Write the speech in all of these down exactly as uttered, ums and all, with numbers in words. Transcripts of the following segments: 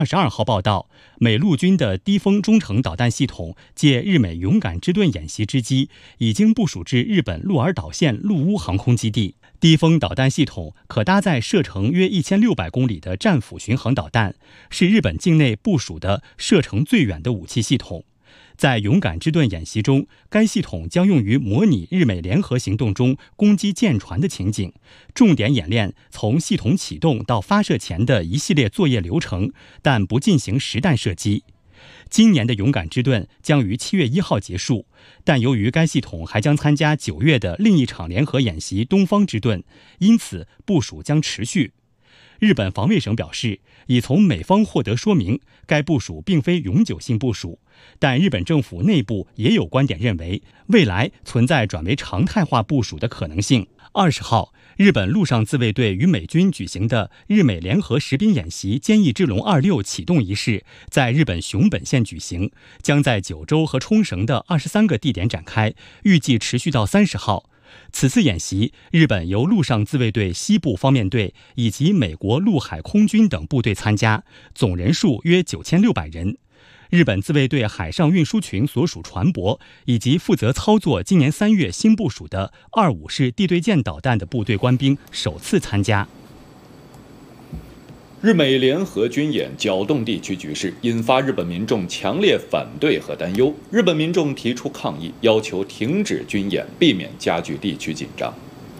二十二号报道，美陆军的低风中程导弹系统借日美勇敢之盾演习之机，已经部署至日本鹿儿岛县陆屋航空基地。低风导弹系统可搭载射程约一千六百公里的战斧巡航导弹，是日本境内部署的射程最远的武器系统。在勇敢之盾演习中，该系统将用于模拟日美联合行动中攻击舰船的情景，重点演练从系统启动到发射前的一系列作业流程，但不进行实弹射击。今年的勇敢之盾将于七月一号结束，但由于该系统还将参加九月的另一场联合演习东方之盾，因此部署将持续。日本防卫省表示，已从美方获得说明，该部署并非永久性部署，但日本政府内部也有观点认为，未来存在转为常态化部署的可能性。二十号，日本陆上自卫队与美军举行的日美联合实兵演习“坚毅之龙二六”启动仪式在日本熊本县举行，将在九州和冲绳的二十三个地点展开，预计持续到三十号。此次演习，日本由陆上自卫队西部方面队以及美国陆海空军等部队参加，总人数约九千六百人。日本自卫队海上运输群所属船舶以及负责操作今年三月新部署的二五式地对舰导弹的部队官兵首次参加。 日美联合军演搅动地区局势，引发日本民众强烈反对和担忧。日本民众提出抗议，要求停止军演，避免加剧地区紧张。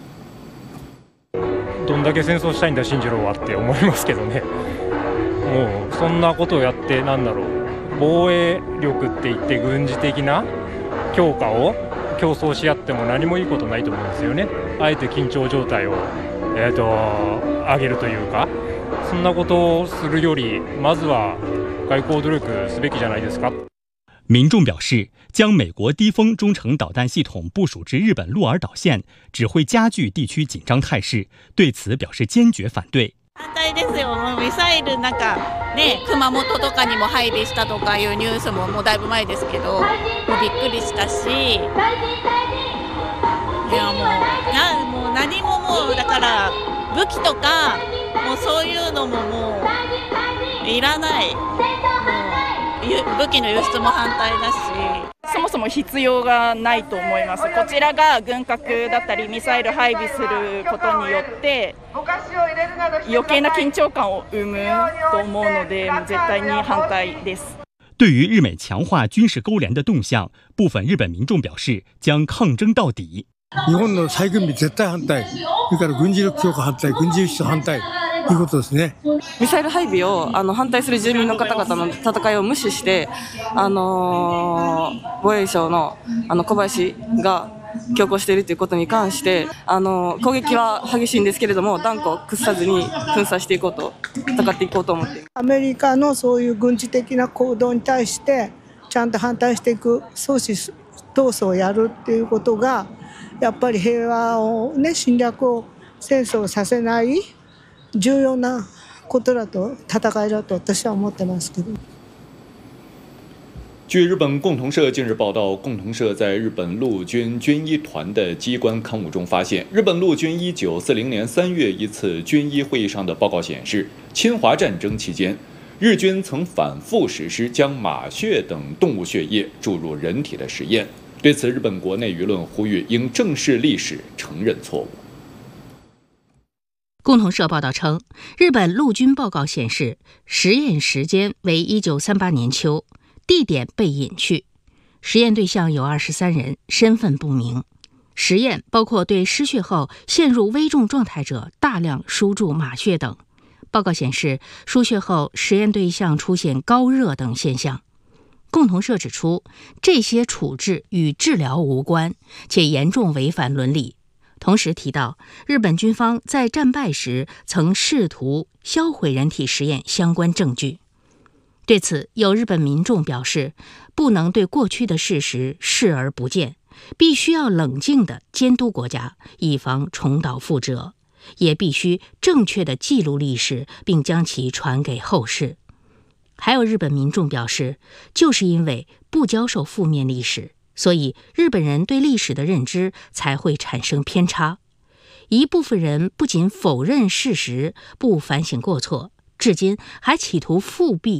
どんだけ戦争したいんだ信じろはって思いますけどね。もうそんなことをやってなんだろう。防衛力って言って軍事的な強化を競争し合っても何もいいことないと思うんですよね。あえて緊張状態をえっと上げるというか。そんなことをするより、まずは外交努力すべきじゃないですか。 民众表示，将美国低风中程导弹系统部署至日本鹿儿岛县，只会加剧地区紧張態勢，对此表示堅決反對。 反対ですよ。ミサイルなんかね、熊本とかにも配備したとかいうニュースももうだいぶ前ですけど、もうびっくりしたし、いやもうなもう何ももうだから武器とか。もうそういうのももういらない。もう武器の輸出も反対だし、 そもそも必要がないと思います。こちらが軍拡だったりミサイル配備することによって余計な緊張感を生むと思うので、絶対に反対です。 对于日美强化軍事勾連的動向，部分日本民眾表示將抗爭到底。 日本の再軍備絶対反対、それから軍事力強化反対、軍事輸出反対ということですね。 ミサイル配備をあの反対する住民の方々の戦いを無視して、あのー、防衛省のあの小林が強行しているということに関して、あのー、攻撃は激しいんですけれども、断固屈さずに粉砕していこうと、戦っていこうと思っています。 アメリカのそういう軍事的な行動に対してちゃんと反対していく、阻止闘争をやるっていうことがやっぱり平和をね、侵略を戦争をさせない重要なことだと、戦いだと私は思ってますけど。 据日本共同社近日报道，共同社在日本陆军军医团的机关刊物中发现，日本陆军一九四零年三月一次军医会议上的报告显示，侵华战争期间，日军曾反复实施将马血等动物血液注入人体的实验。对此，日本国内舆论呼吁应正视历史，承认错误。 共同社报道称，日本陆军报告显示，实验时间为一九三八年秋，地点被隐去，实验对象有二十三人，身份不明。实验包括对失血后陷入危重状态者大量输注马血等。报告显示，输血后实验对象出现高热等现象。共同社指出，这些处置与治疗无关，且严重违反伦理。同时提到，日本军方在战败时曾试图销毁人体实验相关证据。对此，有日本民众表示，不能对过去的事实视而不见，必须要冷静地监督国家，以防重蹈覆辙，也必须正确地记录历史，并将其传给后世。还有日本民众表示，就是因为不教授负面历史，所以日本人对历史的认知才会产生偏差。一部分人不仅否认事实，不反省过错，至今还企图复辟